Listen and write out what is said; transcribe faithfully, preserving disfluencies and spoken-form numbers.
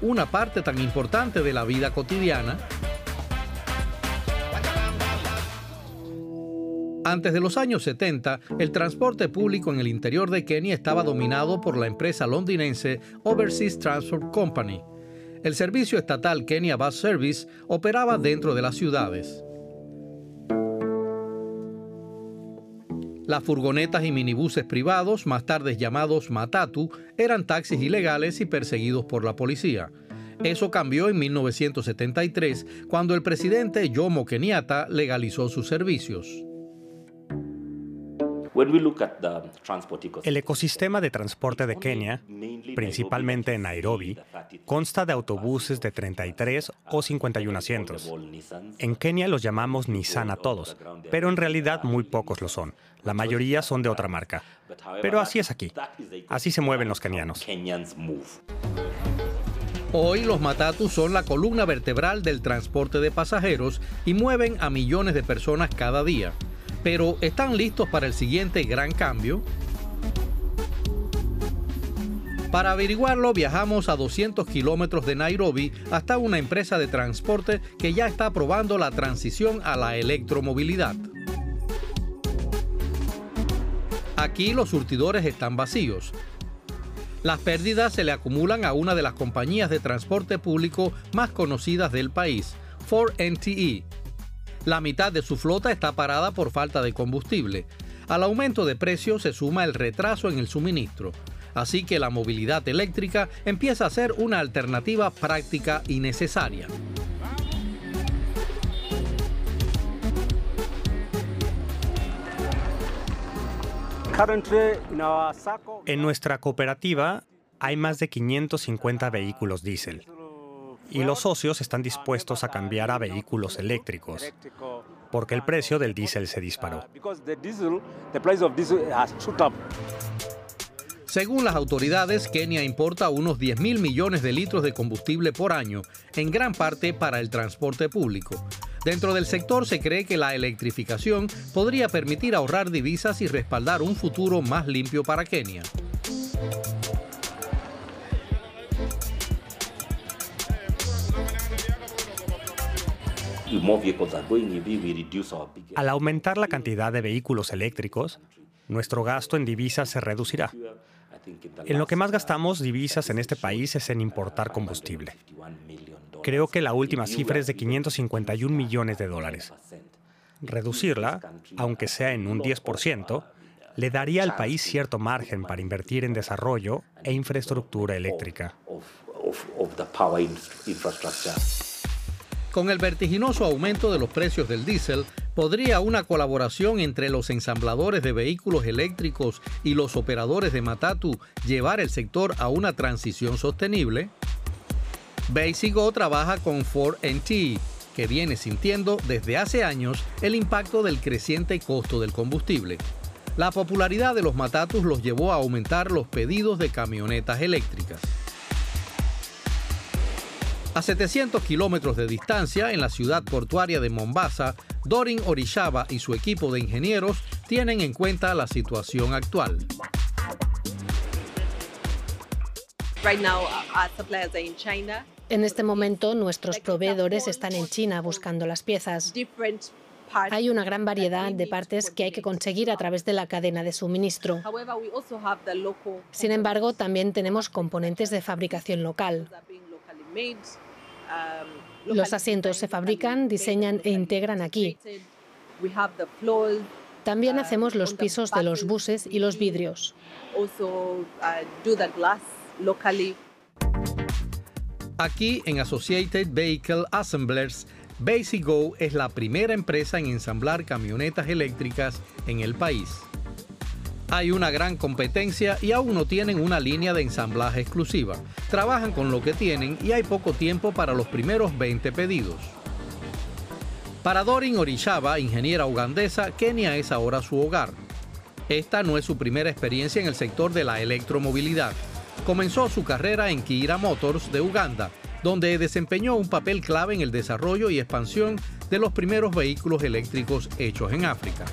una parte tan importante de la vida cotidiana. Antes de los años setenta, el transporte público en el interior de Kenia estaba dominado por la empresa londinense Overseas Transport Company. El servicio estatal Kenya Bus Service operaba dentro de las ciudades. Las furgonetas y minibuses privados, más tarde llamados matatu, eran taxis ilegales y perseguidos por la policía. Eso cambió en mil novecientos setenta y tres, cuando el presidente Jomo Kenyatta legalizó sus servicios. El ecosistema de transporte de Kenia, principalmente en Nairobi, consta de autobuses de treinta y tres o cincuenta y uno asientos. En Kenia los llamamos Nissan a todos, pero en realidad muy pocos lo son. La mayoría son de otra marca. Pero así es aquí. Así se mueven los kenianos. Hoy los matatus son la columna vertebral del transporte de pasajeros y mueven a millones de personas cada día. Pero ¿están listos para el siguiente gran cambio? Para averiguarlo, viajamos a doscientos kilómetros de Nairobi hasta una empresa de transporte que ya está probando la transición a la electromovilidad. Aquí los surtidores están vacíos. Las pérdidas se le acumulan a una de las compañías de transporte público más conocidas del país, Ford N T E. La mitad de su flota está parada por falta de combustible. Al aumento de precios se suma el retraso en el suministro. Así que la movilidad eléctrica empieza a ser una alternativa práctica y necesaria. En nuestra cooperativa hay más de quinientos cincuenta vehículos diésel. Y los socios están dispuestos a cambiar a vehículos eléctricos, porque el precio del diésel se disparó. Según las autoridades, Kenia importa unos diez mil millones de litros de combustible por año, en gran parte para el transporte público. Dentro del sector se cree que la electrificación podría permitir ahorrar divisas y respaldar un futuro más limpio para Kenia. Al aumentar la cantidad de vehículos eléctricos, nuestro gasto en divisas se reducirá. En lo que más gastamos divisas en este país es en importar combustible. Creo que la última cifra es de quinientos cincuenta y un millones de dólares. Reducirla, aunque sea en un diez por ciento, le daría al país cierto margen para invertir en desarrollo e infraestructura eléctrica. Con el vertiginoso aumento de los precios del diésel, ¿podría una colaboración entre los ensambladores de vehículos eléctricos y los operadores de matatu llevar el sector a una transición sostenible? Basigo trabaja con Ford N T E, que viene sintiendo desde hace años el impacto del creciente costo del combustible. La popularidad de los matatus los llevó a aumentar los pedidos de camionetas eléctricas. A setecientos kilómetros de distancia, en la ciudad portuaria de Mombasa, Dorin Orishaba y su equipo de ingenieros tienen en cuenta la situación actual. En este momento, nuestros proveedores están en China buscando las piezas. Hay una gran variedad de partes que hay que conseguir a través de la cadena de suministro. Sin embargo, también tenemos componentes de fabricación local. Los asientos se fabrican, diseñan e integran aquí. También hacemos los pisos de los buses y los vidrios. Aquí, en Associated Vehicle Assemblers, Basigo es la primera empresa en ensamblar camionetas eléctricas en el país. Hay una gran competencia y aún no tienen una línea de ensamblaje exclusiva. Trabajan con lo que tienen y hay poco tiempo para los primeros veinte pedidos. Para Dorin Orishaba, ingeniera ugandesa, Kenia es ahora su hogar. Esta no es su primera experiencia en el sector de la electromovilidad. Comenzó su carrera en Kira Motors de Uganda, donde desempeñó un papel clave en el desarrollo y expansión de los primeros vehículos eléctricos hechos en África.